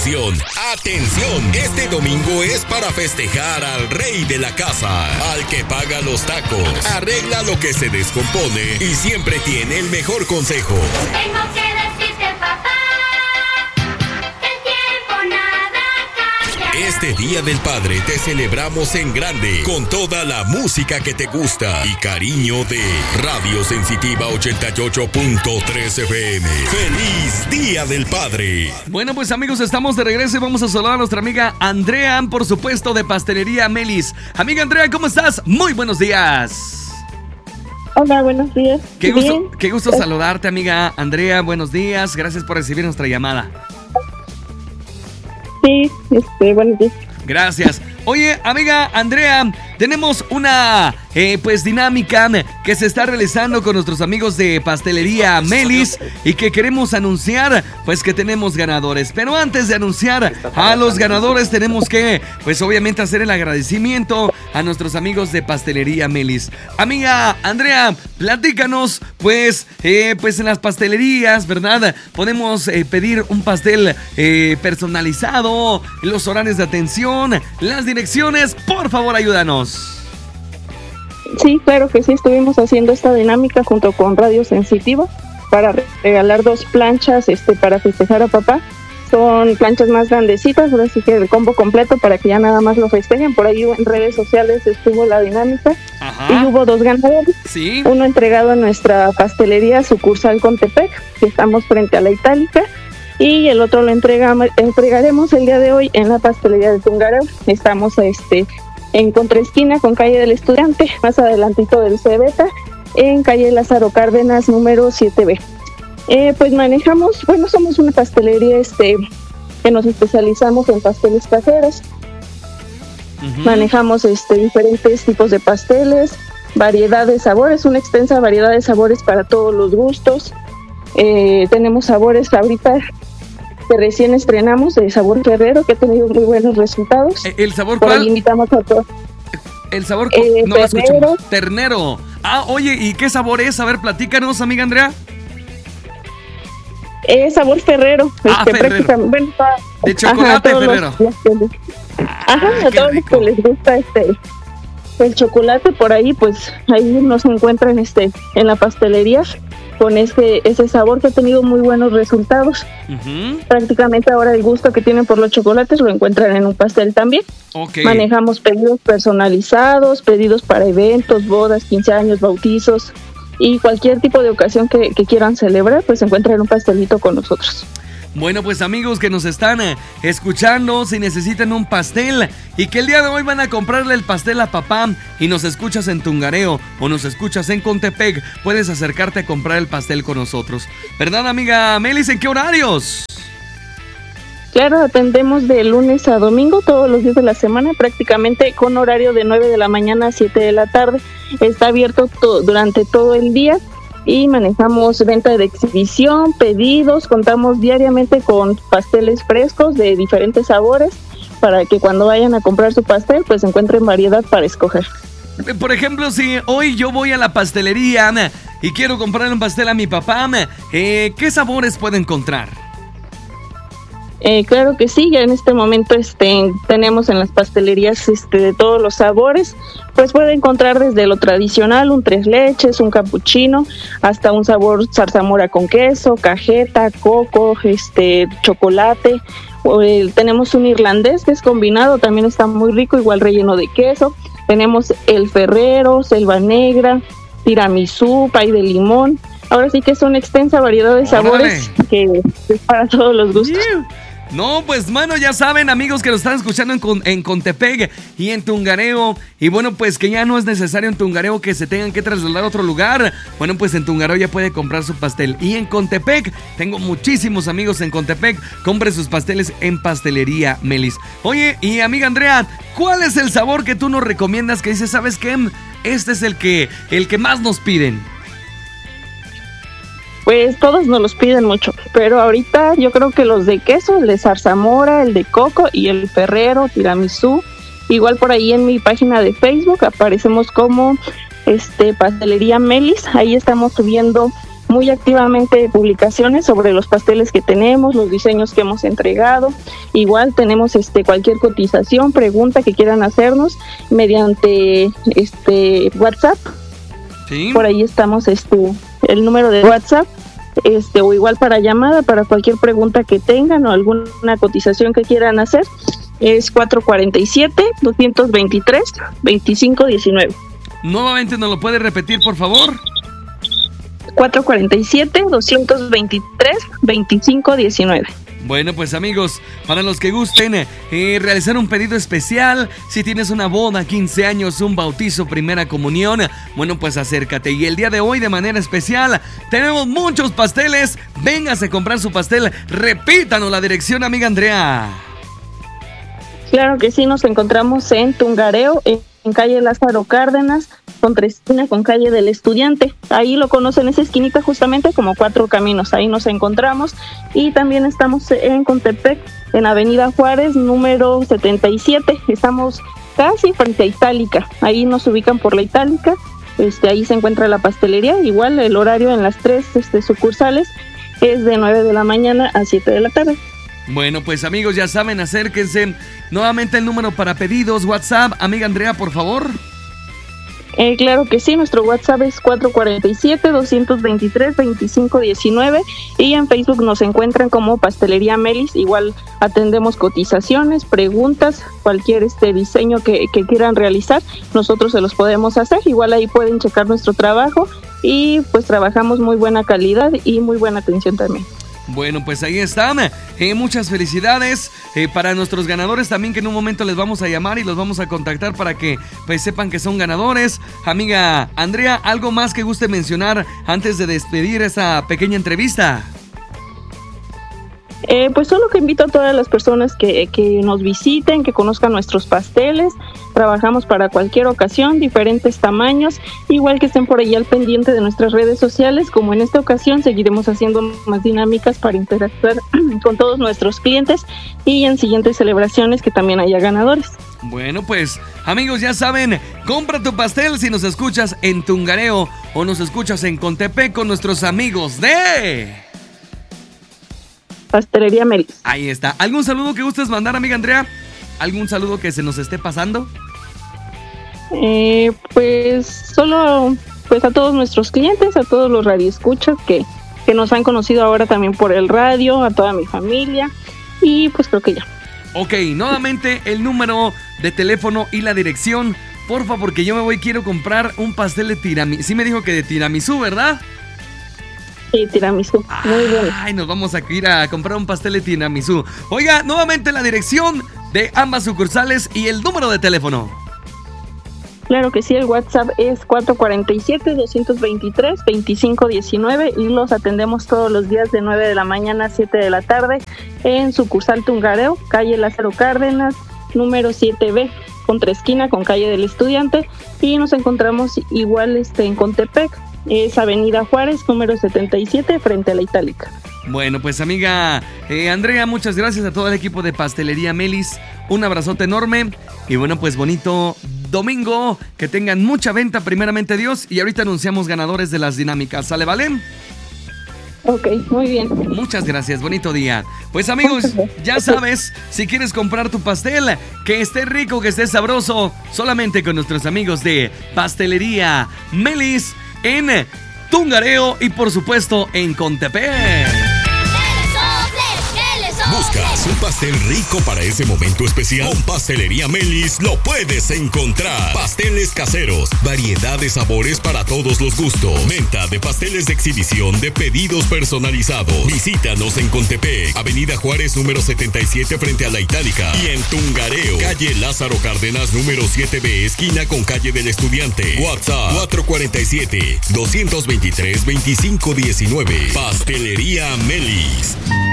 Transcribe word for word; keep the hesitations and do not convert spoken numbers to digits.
atención, atención. Este domingo es para festejar al rey de la casa, al que paga los tacos, arregla lo que se descompone y siempre tiene el mejor consejo. Tengo que decirte, papá, que el tiempo nada cambia. Este Día del Padre te celebramos en grande, con toda la música que te gusta y cariño de Radio Sensitiva ochenta y ocho punto tres F M. ¡Feliz Día del Padre! Bueno, pues amigos, estamos de regreso y vamos a saludar a nuestra amiga Andrea, por supuesto, de Pastelería Melis. Amiga Andrea, ¿cómo estás? Muy buenos días. Hola, buenos días. Qué gusto, Bien. qué gusto saludarte, amiga Andrea. Buenos días, gracias por recibir nuestra llamada. Sí, este, buenos días. Gracias. Oye, amiga Andrea, tenemos una eh, pues dinámica que se está realizando con nuestros amigos de Pastelería Melis y que queremos anunciar, pues que tenemos ganadores. Pero antes de anunciar a los ganadores tenemos que, pues obviamente hacer el agradecimiento a nuestros amigos de Pastelería Melis. Amiga Andrea, platícanos, pues, eh, pues en las pastelerías, ¿verdad? Podemos eh, pedir un pastel eh, personalizado, los horarios de atención, las direcciones, por favor, ayúdanos. Sí, claro que sí, estuvimos haciendo esta dinámica junto con Radio Sensitiva para regalar dos planchas este, para festejar a papá. Son planchas más grandecitas, ahora sí que el combo completo para que ya nada más lo festejen. Por ahí en redes sociales estuvo la dinámica. Ajá. Y hubo dos ganadores. Sí. Uno entregado en nuestra pastelería sucursal Contepec, que estamos frente a la Itálica. Y el otro lo entregamos, entregaremos el día de hoy en la pastelería de Tungareo. Estamos este, en contraesquina con calle del Estudiante, más adelantito del Cebeta, en calle Lázaro Cárdenas, número siete B. Eh, pues manejamos, bueno, somos una pastelería este, que nos especializamos en pasteles caseros. Uh-huh. Manejamos este, diferentes tipos de pasteles, variedad de sabores, una extensa variedad de sabores para todos los gustos. Eh, tenemos sabores ahorita que recién estrenamos de sabor Ferrero, que ha tenido muy buenos resultados. ¿El sabor Por cuál? ahí invitamos a todos. El sabor eh, no lo escuchamos. Ternero. Ah, oye, ¿y qué sabor es? A ver, platícanos, amiga Andrea. Es sabor Ferrero. Ah, este, Ferrero. Bueno, de chocolate ajá, Ferrero. Los, los, los, ajá, ah, a todos los que les gusta este el chocolate, por ahí, pues ahí nos encuentran este en la pastelería con ese, ese sabor que ha tenido muy buenos resultados. Uh-huh. Prácticamente ahora el gusto que tienen por los chocolates lo encuentran en un pastel también. Okay. Manejamos pedidos personalizados, pedidos para eventos, bodas, quince años, bautizos y cualquier tipo de ocasión que, que quieran celebrar, pues se encuentran un pastelito con nosotros. Bueno, pues amigos que nos están eh, escuchando, si necesitan un pastel y que el día de hoy van a comprarle el pastel a papá y nos escuchas en Tungareo o nos escuchas en Contepec, puedes acercarte a comprar el pastel con nosotros. ¿Verdad, amiga Melis? ¿En qué horarios? Claro, atendemos de lunes a domingo, todos los días de la semana, prácticamente con horario de nueve de la mañana a siete de la tarde. Está abierto to- durante todo el día. Y manejamos venta de exhibición, pedidos, contamos diariamente con pasteles frescos de diferentes sabores para que cuando vayan a comprar su pastel pues encuentren variedad para escoger. Por ejemplo, si hoy yo voy a la pastelería y quiero comprarle un pastel a mi papá, eh, ¿qué sabores puedo encontrar? Eh, claro que sí, ya en este momento este, tenemos en las pastelerías este, de todos los sabores, pues puede encontrar desde lo tradicional, un tres leches, un capuchino, hasta un sabor zarzamora con queso, cajeta, coco, este, chocolate. Eh, tenemos un irlandés que es combinado, también está muy rico, igual relleno de queso. Tenemos el Ferrero, selva negra, tiramisú, pay de limón. Ahora sí que es una extensa variedad de sabores que es para todos los gustos. Yeah. No, pues mano, ya saben, amigos que nos están escuchando en, Con- en Contepec y en Tungareo. Y bueno, pues que ya no es necesario en Tungareo que se tengan que trasladar a otro lugar. Bueno, pues en Tungareo ya puede comprar su pastel. Y en Contepec, tengo muchísimos amigos en Contepec. Compre sus pasteles en Pastelería Melis. Oye, y amiga Andrea, ¿cuál es el sabor que tú nos recomiendas? Que dices, ¿sabes qué? Este es el que, el que más nos piden. Pues todos nos los piden mucho, pero ahorita yo creo que los de queso, el de zarzamora, el de coco y el Ferrero, tiramisú. Igual por ahí en mi página de Facebook aparecemos como este Pastelería Melis. Ahí estamos subiendo muy activamente publicaciones sobre los pasteles que tenemos, los diseños que hemos entregado. Igual tenemos este cualquier cotización, pregunta que quieran hacernos mediante este WhatsApp. Sí. Por ahí estamos este el número de WhatsApp. Este, o igual para llamada, para cualquier pregunta que tengan o alguna cotización que quieran hacer, es cuatro cuarenta y siete, doscientos veintitrés, veinticinco diecinueve. Nuevamente, ¿nos lo puede repetir, por favor? cuatro cuarenta y siete, doscientos veintitrés, veinticinco diecinueve. Bueno, pues amigos, para los que gusten eh, realizar un pedido especial, si tienes una boda, quince años, un bautizo, primera comunión, bueno, pues acércate. Y el día de hoy, de manera especial, tenemos muchos pasteles. Véngase a comprar su pastel. Repítanos la dirección, amiga Andrea. Claro que sí, nos encontramos en Tungareo, en, en calle Lázaro Cárdenas, contra esquina con calle del Estudiante. Ahí lo conocen, esa esquinita justamente como Cuatro Caminos, ahí nos encontramos. Y también estamos en Contepec, en Avenida Juárez, número setenta y siete. Estamos casi frente a Itálica, ahí nos ubican por la Itálica. Este, ahí se encuentra la pastelería. Igual el horario en las tres este, sucursales es de nueve de la mañana a siete de la tarde. Bueno, pues amigos, ya saben, acérquense. Nuevamente el número para pedidos, WhatsApp, amiga Andrea, por favor. Eh, claro que sí, nuestro WhatsApp es cuatro cuarenta y siete, doscientos veintitrés, veinticinco diecinueve y en Facebook nos encuentran como Pastelería Melis. Igual atendemos cotizaciones, preguntas, cualquier este diseño que, que quieran realizar, nosotros se los podemos hacer. Igual ahí pueden checar nuestro trabajo y pues trabajamos muy buena calidad y muy buena atención también. Bueno, pues ahí están. Eh, muchas felicidades eh, para nuestros ganadores también, que en un momento les vamos a llamar y los vamos a contactar para que pues sepan que son ganadores. Amiga Andrea, ¿algo más que guste mencionar antes de despedir esta pequeña entrevista? Eh, pues solo que invito a todas las personas que, que nos visiten, que conozcan nuestros pasteles. Trabajamos para cualquier ocasión, diferentes tamaños, igual que estén por ahí al pendiente de nuestras redes sociales. Como en esta ocasión seguiremos haciendo más dinámicas para interactuar con todos nuestros clientes y en siguientes celebraciones que también haya ganadores. Bueno, pues amigos, ya saben, compra tu pastel si nos escuchas en Tungareo o nos escuchas en Contepec con nuestros amigos de Pastelería Melis. Ahí está. ¿Algún saludo que gustes mandar, amiga Andrea? ¿Algún saludo que se nos esté pasando? Eh, pues solo pues a todos nuestros clientes, a todos los radioescuchas que, que nos han conocido ahora también por el radio, a toda mi familia y pues creo que ya. Ok, nuevamente el número de teléfono y la dirección, porfa, porque yo me voy, quiero comprar un pastel de tiramisú. Sí me dijo que de tiramisú, ¿verdad? Sí, tiramisú, muy bien. Ay, nos vamos a ir a comprar un pastel de tiramisú. Oiga, nuevamente la dirección de ambas sucursales y el número de teléfono. Claro que sí, el WhatsApp es cuatro cuarenta y siete, doscientos veintitrés, veinticinco diecinueve y los atendemos todos los días de nueve de la mañana a siete de la tarde en sucursal Tungareo, calle Lázaro Cárdenas, número siete B, contra esquina con calle del Estudiante, y nos encontramos igual este en Contepec, es Avenida Juárez, número setenta y siete, frente a la Itálica. Bueno, pues amiga eh, Andrea, muchas gracias a todo el equipo de Pastelería Melis. Un abrazote enorme y bueno, pues bonito domingo. Que tengan mucha venta, primeramente Dios. Y ahorita anunciamos ganadores de las dinámicas. ¿Sale, vale? Ok, muy bien. Muchas gracias, bonito día. Pues amigos, ya sabes, si quieres comprar tu pastel, que esté rico, que esté sabroso, solamente con nuestros amigos de Pastelería Melis en Tungareo y por supuesto en Contepec. ¿Buscas un pastel rico para ese momento especial? Con Pastelería Melis lo puedes encontrar. Pasteles caseros, variedad de sabores para todos los gustos. Venta de pasteles de exhibición, de pedidos personalizados. Visítanos en Contepec, Avenida Juárez número setenta y siete frente a la Itálica. Y en Tungareo, calle Lázaro Cárdenas número siete B, esquina con calle del Estudiante. WhatsApp cuatro cuarenta y siete, doscientos veintitrés, veinticinco diecinueve. Pastelería Melis.